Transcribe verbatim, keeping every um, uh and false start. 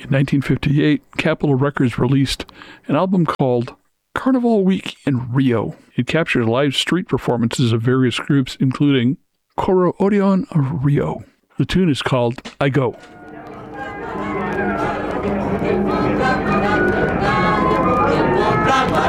In nineteen fifty-eight, Capitol Records released an album called Carnival Week in Rio. It captured live street performances of various groups, including Coro Odeon of Rio. The tune is called I Go.